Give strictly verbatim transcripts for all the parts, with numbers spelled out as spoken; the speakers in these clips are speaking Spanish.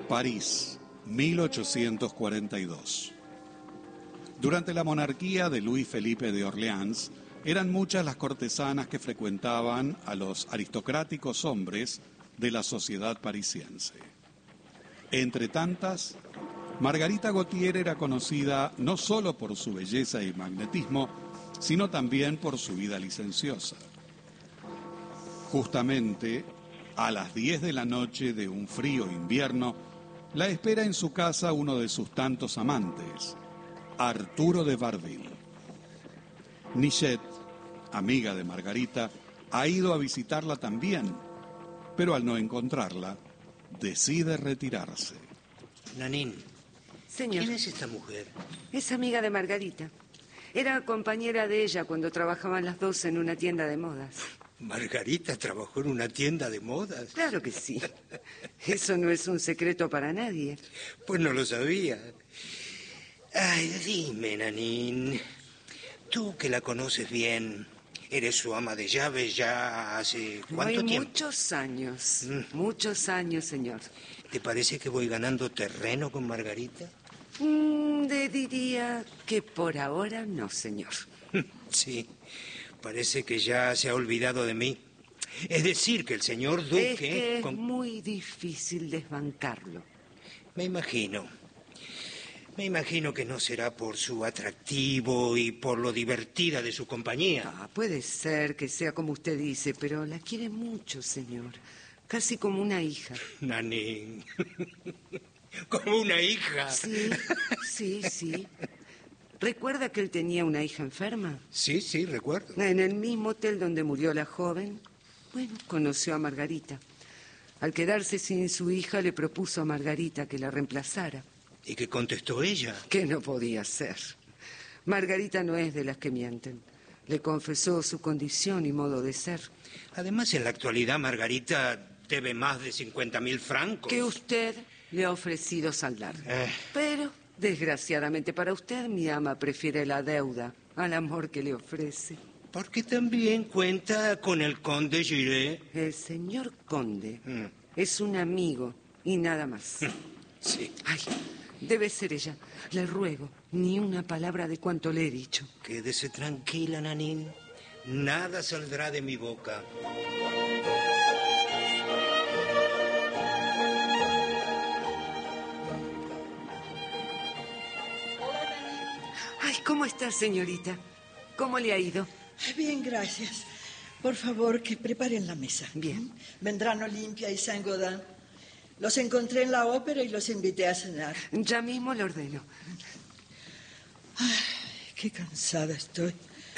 París, mil ochocientos cuarenta y dos. Durante la monarquía de Luis Felipe de Orleans, eran muchas las cortesanas que frecuentaban a los aristocráticos hombres de la sociedad parisiense. Entre tantas, Margarita Gautier era conocida no solo por su belleza y magnetismo, sino también por su vida licenciosa. Justamente, a las diez de la noche de un frío invierno, la espera en su casa uno de sus tantos amantes, Arturo de Varville. Nichette, amiga de Margarita, ha ido a visitarla también, pero al no encontrarla, decide retirarse. Nanín, Señor. ¿Quién es esta mujer? Es amiga de Margarita. Era compañera de ella cuando trabajaban las dos en una tienda de modas. ¿Margarita trabajó en una tienda de modas? Claro que sí. Eso no es un secreto para nadie. Pues no lo sabía. Ay, dime, Nanín, tú que la conoces bien, eres su ama de llaves ya hace ¿cuánto Hay tiempo? muchos años, Mm. muchos años, señor. ¿Te parece que voy ganando terreno con Margarita? Mm, le diría que por ahora no, señor. Sí, parece que ya se ha olvidado de mí. Es decir, que el señor Duque... Es que es con- muy difícil desbancarlo. Me imagino. Me imagino que no será por su atractivo y por lo divertida de su compañía. Ah, puede ser que sea como usted dice, pero la quiere mucho, señor. Casi como una hija. Nanín. Como una hija. Sí, sí, sí. ¿Recuerda que él tenía una hija enferma? Sí, sí, recuerdo. En el mismo hotel donde murió la joven, bueno, conoció a Margarita. Al quedarse sin su hija, le propuso a Margarita que la reemplazara. ¿Y qué contestó ella? Que no podía ser. Margarita no es de las que mienten. Le confesó su condición y modo de ser. Además, en la actualidad, Margarita debe más de cincuenta mil francos. Que usted le ha ofrecido saldar. Eh. Pero, desgraciadamente para usted, mi ama prefiere la deuda al amor que le ofrece. Porque también cuenta con el conde Giret. El señor conde Mm. es un amigo y nada más. Sí. Ay, debe ser ella. Le ruego, ni una palabra de cuanto le he dicho. Quédese tranquila, Nanín. Nada saldrá de mi boca. Ay, ¿cómo está, señorita? ¿Cómo le ha ido? Bien, gracias. Por favor, que preparen la mesa. Bien. Vendrán Olimpia y Saint-Gaudin. Los encontré en la ópera y los invité a cenar. Ya mismo le ordeno. Ay, qué cansada estoy.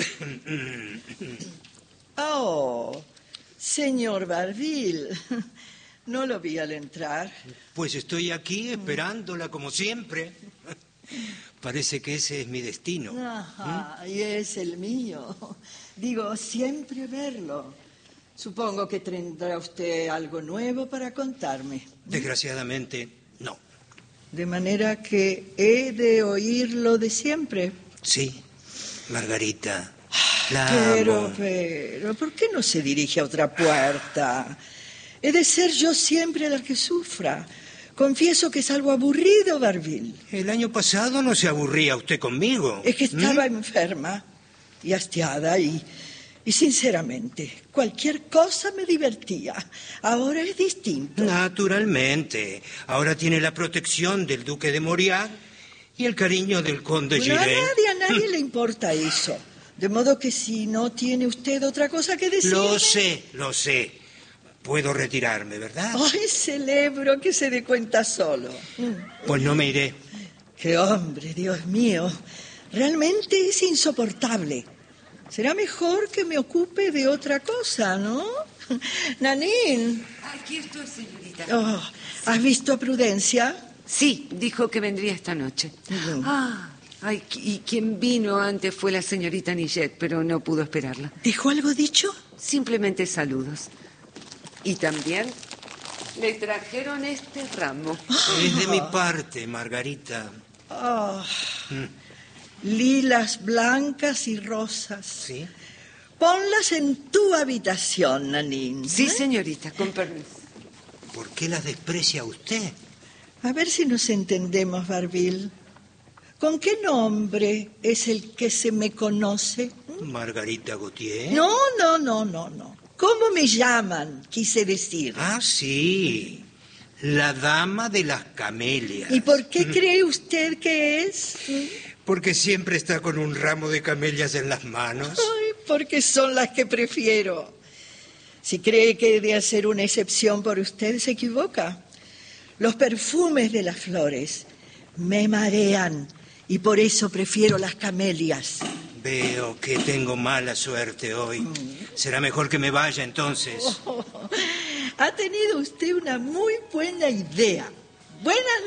Oh, señor Varville. No lo vi al entrar. Pues estoy aquí esperándola como siempre. Parece que ese es mi destino. Ajá, y es el mío. Digo, siempre verlo. Supongo que tendrá usted algo nuevo para contarme. Desgraciadamente, no. De manera que he de oírlo de siempre. Sí, Margarita. La Pero, amo. pero, ¿por qué no se dirige a otra puerta? He de ser yo siempre la que sufra. Confieso que es algo aburrido, Varville. El año pasado no se aburría usted conmigo. Es que estaba ¿Mm? enferma y hastiada y, y sinceramente, cualquier cosa me divertía. Ahora es distinto. Naturalmente. Ahora tiene la protección del duque de Mauriac y el cariño del conde Bueno, a Giret. nadie, a nadie le importa eso. De modo que si no tiene usted otra cosa que decir... Lo sé, lo sé. Puedo retirarme, ¿verdad? Ay, celebro que se dé cuenta solo. Pues no me iré. ¡Qué hombre, Dios mío! Realmente es insoportable. Será mejor que me ocupe de otra cosa, ¿no? Nanín. Aquí estoy, señorita. Oh, ¿has visto a Prudencia? Sí, dijo que vendría esta noche. Ujú. Ah, ay, y quien vino antes fue la señorita Nichette, pero no pudo esperarla. ¿Dejó algo dicho? Simplemente saludos. Y también le trajeron este ramo. Es de mi parte, Margarita. Oh, lilas blancas y rosas. ¿Sí? Ponlas en tu habitación, Nanín. Sí, ¿eh? señorita, con permiso. ¿Por qué las desprecia usted? A ver si nos entendemos, Barbil. ¿Con qué nombre es el que se me conoce? Margarita Gautier. No, no, no, no, no. ¿Cómo me llaman? Quise decir. Ah, sí. La dama de las camelias. ¿Y por qué cree usted que es? Porque siempre está con un ramo de camelias en las manos. Ay, porque son las que prefiero. Si cree que he de hacer una excepción por usted, se equivoca. Los perfumes de las flores me marean y por eso prefiero las camelias. Veo que tengo mala suerte hoy. Será mejor que me vaya entonces. Oh, ha tenido usted una muy buena idea. Buenas